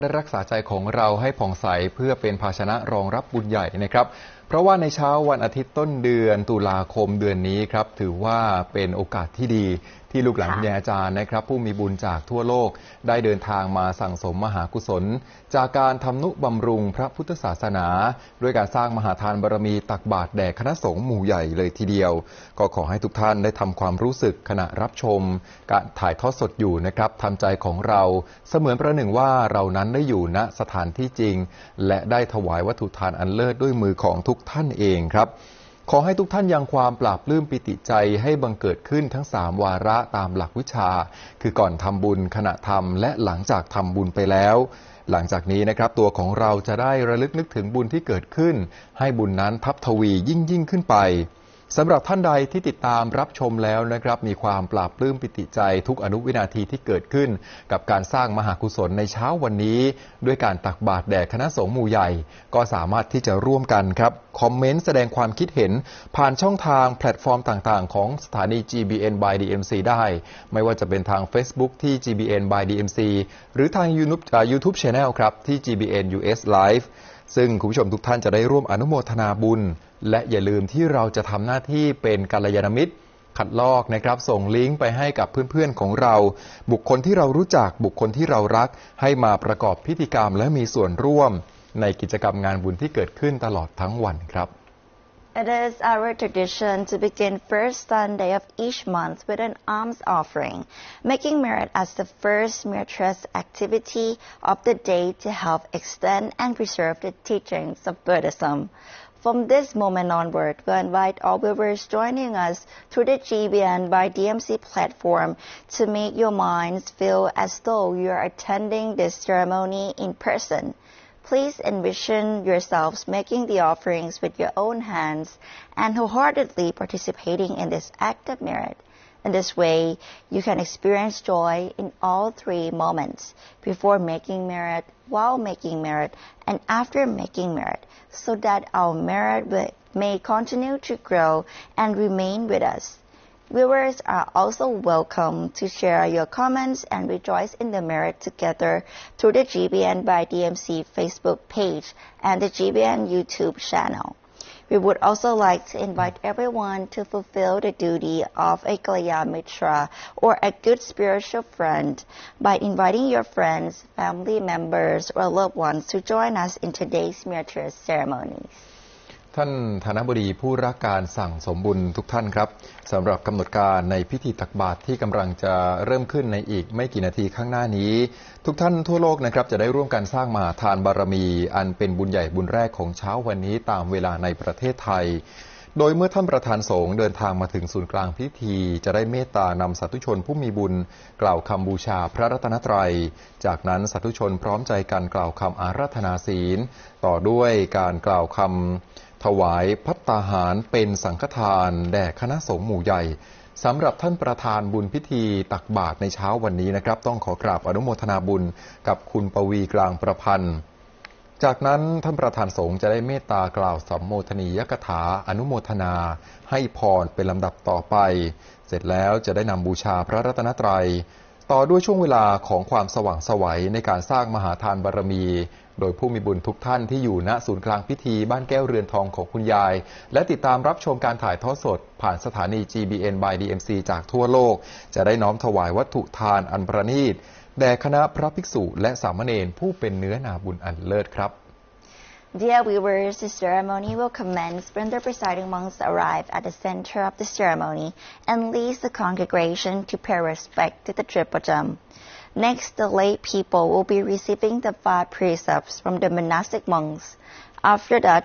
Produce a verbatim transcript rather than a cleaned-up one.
ได้รักษาใจของเราให้ผ่องใสเพื่อเป็นภาชนะรองรับบุญใหญ่นะครับเพราะว่าในเช้าวันอาทิตย์ต้นเดือนตุลาคมเดือนนี้ครับถือว่าเป็นโอกาสที่ดีที่ลูกหลานคุณอาจารย์นะครับผู้มีบุญจากทั่วโลกได้เดินทางมาสั่งสมมหากุศลจากการทำนุบำรุงพระพุทธศาสนาด้วยการสร้างมหาทานบารมีตักบาตรแด่คณะสงฆ์หมู่ใหญ่เลยทีเดียวก็ขอให้ทุกท่านได้ทำความรู้สึกขณะรับชมการถ่ายทอดสดอยู่นะครับทำใจของเราเสมือนประหนึ่งว่าเรานั้นได้อยู่ณสถานที่จริงและได้ถวายวัตถุทานอันเลิศด้วยมือของทุกท่านเองครับขอให้ทุกท่านยังความปราบปลื้มปิติใจให้บังเกิดขึ้นทั้งสามวาระตามหลักวิชาคือก่อนทำบุญขณะทำและหลังจากทำบุญไปแล้วหลังจากนี้นะครับตัวของเราจะได้ระลึกนึกถึงบุญที่เกิดขึ้นให้บุญนั้นทับทวียิ่งยิ่งขึ้นไปสำหรับท่านใดที่ติดตามรับชมแล้วนะครับมีความปราบปลื้มปิติใจทุกอนุวินาทีที่เกิดขึ้นกับการสร้างมหากุศลในเช้าวันนี้ด้วยการตักบาตรแด่คณะสงฆ์หมู่ใหญ่ก็สามารถที่จะร่วมกันครับคอมเมนต์แสดงความคิดเห็นผ่านช่องทางแพลตฟอร์มต่างๆของสถานี จี บี เอ็น by ดี เอ็ม ซี ได้ไม่ว่าจะเป็นทาง Facebook ที่ จี บี เอ็น by ดี เอ็ม ซี หรือทาง YouTube YouTube Channel ครับที่ จี บี เอ็น ยู เอส Live ซึ่งคุณผู้ชมทุกท่านจะได้ร่วมอนุโมทนาบุญและอย่าลืมที่เราจะทำหน้าที่เป็นกัลยาณมิตรคัดลอกนะครับส่งลิงก์ไปให้กับเพื่อนๆของเราบุคคลที่เรารู้จักบุคคลที่เรารักให้มาประกอบพิธีกรรมและมีส่วนร่วมในกิจกรรมงานบุญที่เกิดขึ้นตลอดทั้งวันครับ It is our tradition to begin first Sunday of each month with an alms offering, making merit as the first meritorious activity of the day to help extend and preserve the teachings of Buddhism. From this moment onward, we invite all viewers joining us through the G B N by D M C platform to make your minds feel as though you are attending this ceremony in person.Please envision yourselves making the offerings with your own hands and wholeheartedly participating in this act of merit. In this way, you can experience joy in all three moments, before making merit, while making merit, and after making merit, so that our merit may continue to grow and remain with us.Viewers are also welcome to share your comments and rejoice in the merit together through the G B N by D M C Facebook page and the G B N YouTube channel. We would also like to invite everyone to fulfill the duty of a Kalyana Mitra or a good spiritual friend by inviting your friends, family members, or loved ones to join us in today's meritorious ceremonies. ท่านธนบดีผู้รักการสั่งสมบุญทุกท่านครับสำหรับกำหนดการในพิธีตักบาตรที่กำลังจะเริ่มขึ้นในอีกไม่กี่นาทีข้างหน้านี้ทุกท่านทั่วโลกนะครับจะได้ร่วมกันสร้างมหาทานบารมีอันเป็นบุญใหญ่บุญแรกของเช้าวันนี้ตามเวลาในประเทศไทยโดยเมื่อท่านประธานสงฆ์เดินทางมาถึงศูนย์กลางพิธีจะได้เมตตานำสาธุชนผู้มีบุญกล่าวคำบูชาพระรัตนตรัยจากนั้นสาธุชนพร้อมใจกันกล่าวคำอาราธนาศีลต่อด้วยการกล่าวคำถวายภัตตาหารเป็นสังฆทานแด่คณะสงฆ์หมู่ใหญ่สำหรับท่านประธานบุญพิธีตักบาตรในเช้าวันนี้นะครับต้องขอกราบอนุโมทนาบุญกับคุณปวีกลางประพันธ์จากนั้นท่านประธานสงฆ์จะได้เมตตากล่าวสัมโมทนียกถาอนุโมทนาให้พรเป็นลำดับต่อไปเสร็จแล้วจะได้นำบูชาพระรัตนตรัยต่อด้วยช่วงเวลาของความสว่างไสวในการสร้างมหาทานบารมีโดยผู้มีบุญทุกท่านที่อยู่ณศูนย์กลางพิธีบ้านแก้วเรือนทองของคุณยายและติดตามรับชมการถ่ายทอดสดผ่านสถานี จี บี เอ็น by ดี เอ็ม ซี จากทั่วโลกจะได้น้อมถวายวัตถุทานอันประณีตแด่คณะพระภิกษุและสามเณรผู้เป็นเนื้อนาบุญอันเลิศครับ Dear viewers, the ceremony will commence when the presiding monks arrive at the center of the ceremony and lead the congregation to pay respect to the triple gem.Next, the lay people will be receiving the five precepts from the monastic monks. After that,